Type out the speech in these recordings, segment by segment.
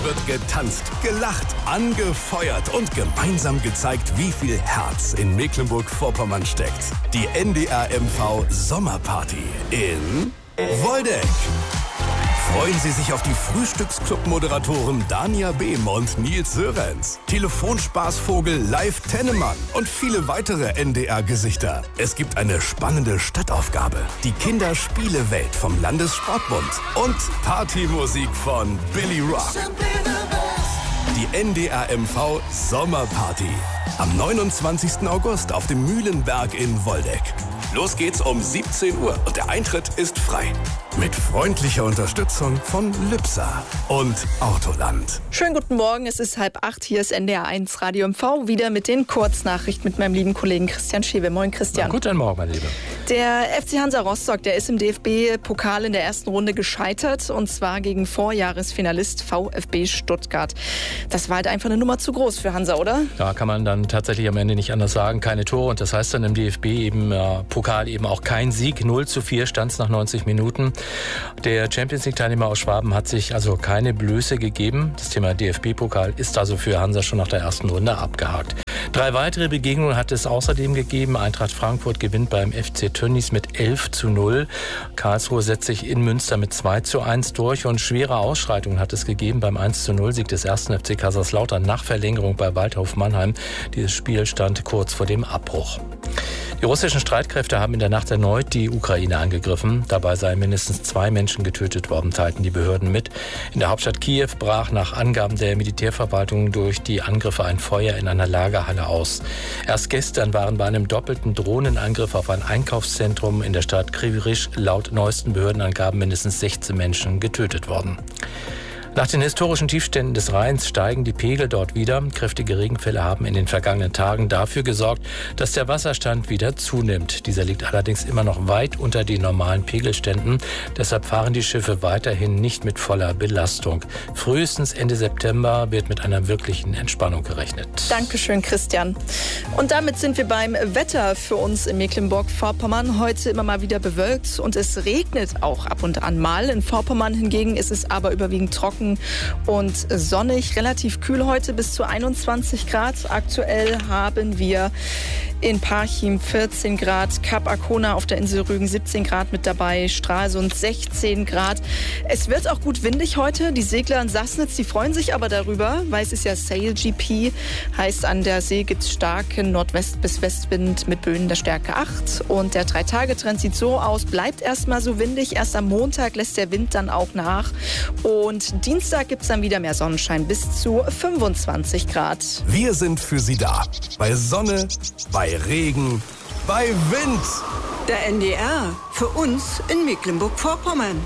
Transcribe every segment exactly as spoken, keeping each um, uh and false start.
wird getanzt, gelacht, angefeuert und gemeinsam gezeigt, wie viel Herz in Mecklenburg-Vorpommern steckt. Die N D R M V Sommerparty in Woldeck. Freuen Sie sich auf die Frühstücksclub-Moderatoren Dania Behm und Nils Sörenz, Telefonspaßvogel Live Tennemann und viele weitere N D R-Gesichter. Es gibt eine spannende Stadtaufgabe, die Kinderspielewelt vom Landessportbund und Partymusik von Billy Rock. Die N D R M V Sommerparty am neunundzwanzigsten August auf dem Mühlenberg in Woldeck. Los geht's um siebzehn Uhr und der Eintritt ist frei. Mit freundlicher Unterstützung von Lübser und Autoland. Schönen guten Morgen, es ist halb acht, hier ist N D R eins Radio M V, wieder mit den Kurznachrichten mit meinem lieben Kollegen Christian Schewe. Moin Christian. Na, guten Morgen, mein Lieber. Der F C Hansa Rostock, der ist im D F B-Pokal in der ersten Runde gescheitert, und zwar gegen Vorjahresfinalist VfB Stuttgart. Das war halt einfach eine Nummer zu groß für Hansa, oder? Da kann man dann tatsächlich am Ende nicht anders sagen, keine Tore, und das heißt dann im D F B eben äh, Pokal eben auch kein Sieg. null zu vier stand es nach neunzig Minuten. Der Champions-League-Teilnehmer aus Schwaben hat sich also keine Blöße gegeben. Das Thema D F B-Pokal ist also für Hansa schon nach der ersten Runde abgehakt. Drei weitere Begegnungen hat es außerdem gegeben. Eintracht Frankfurt gewinnt beim F C Tönnies mit elf zu null. Karlsruhe setzt sich in Münster mit zwei zu eins durch, und schwere Ausschreitungen hat es gegeben beim eins zu null Sieg des ersten F C Kaiserslautern nach Verlängerung bei Waldhof Mannheim. Dieses Spiel stand kurz vor dem Abbruch. Die russischen Streitkräfte haben in der Nacht erneut die Ukraine angegriffen. Dabei seien mindestens zwei Menschen getötet worden, teilten die Behörden mit. In der Hauptstadt Kiew brach nach Angaben der Militärverwaltung durch die Angriffe ein Feuer in einer Lagerhalle aus. Erst gestern waren bei einem doppelten Drohnenangriff auf ein Einkaufszentrum in der Stadt Krivirisch laut neuesten Behördenangaben mindestens sechzehn Menschen getötet worden. Nach den historischen Tiefständen des Rheins steigen die Pegel dort wieder. Kräftige Regenfälle haben in den vergangenen Tagen dafür gesorgt, dass der Wasserstand wieder zunimmt. Dieser liegt allerdings immer noch weit unter den normalen Pegelständen. Deshalb fahren die Schiffe weiterhin nicht mit voller Belastung. Frühestens Ende September wird mit einer wirklichen Entspannung gerechnet. Dankeschön, Christian. Und damit sind wir beim Wetter für uns in Mecklenburg-Vorpommern. Heute immer mal wieder bewölkt und es regnet auch ab und an mal. In Vorpommern hingegen ist es aber überwiegend trocken und sonnig, relativ kühl heute, bis zu einundzwanzig Grad. Aktuell haben wir in Parchim vierzehn Grad, Kap Arkona auf der Insel Rügen siebzehn Grad mit dabei, Stralsund sechzehn Grad. Es wird auch gut windig heute. Die Segler in Sassnitz, die freuen sich aber darüber, weil es ist ja Sail G P, heißt an der See gibt es starken Nordwest- bis Westwind mit Böen der Stärke acht. Und der Drei-Tage-Trend sieht so aus, bleibt erstmal so windig. Erst am Montag lässt der Wind dann auch nach. Und Dienstag gibt es dann wieder mehr Sonnenschein bis zu fünfundzwanzig Grad. Wir sind für Sie da. Bei Sonne, bei Regen, bei Wind. Der N D R, für uns in Mecklenburg-Vorpommern.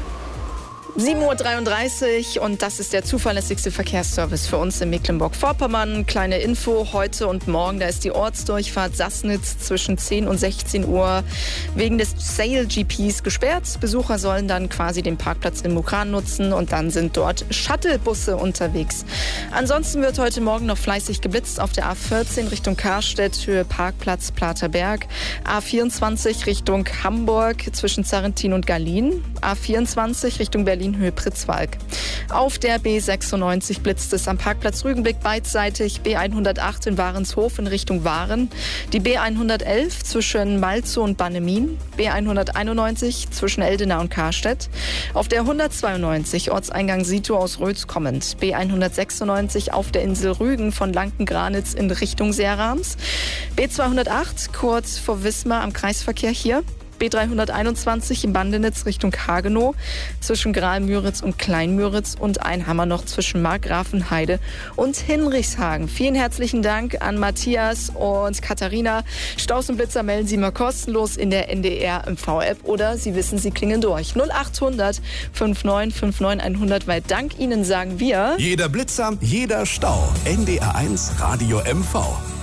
sieben Uhr dreiunddreißig und das ist der zuverlässigste Verkehrsservice für uns in Mecklenburg-Vorpommern. Kleine Info, heute und morgen, da ist die Ortsdurchfahrt Sassnitz zwischen zehn und sechzehn Uhr wegen des Sail G Ps gesperrt. Besucher sollen dann quasi den Parkplatz in Mukran nutzen und dann sind dort Shuttlebusse unterwegs. Ansonsten wird heute Morgen noch fleißig geblitzt auf der A vierzehn Richtung Karstedt, Höhe Parkplatz Platerberg, A vierundzwanzig Richtung Hamburg zwischen Zarrentin und Gallien, A vierundzwanzig Richtung Berlin Höhe Pritzwalk. Auf der B sechsundneunzig blitzt es am Parkplatz Rügenblick beidseitig, B hundertacht in Warenshof in Richtung Waren, die B hundertelf zwischen Malzow und Bannemin, B hunderteinundneunzig zwischen Eldena und Karstedt, auf der hundertzweiundneunzig Ortseingang Sito aus Rötz kommend, B hundertsechsundneunzig auf der Insel Rügen von Lanken-Granitz in Richtung Seerams, B zweihundertacht kurz vor Wismar am Kreisverkehr hier, B dreihunderteinundzwanzig in Bandenitz Richtung Hagenow zwischen Graal-Müritz und Klein-Müritz und ein Hammer noch zwischen Markgrafenheide und Hinrichshagen. Vielen herzlichen Dank an Matthias und Katharina. Staus und Blitzer melden Sie mal kostenlos in der N D R M V-App oder Sie wissen, Sie klingen durch. null achthundert neunundfünfzig neunundfünfzig hundert, weil dank Ihnen sagen wir... Jeder Blitzer, jeder Stau. N D R eins Radio M V.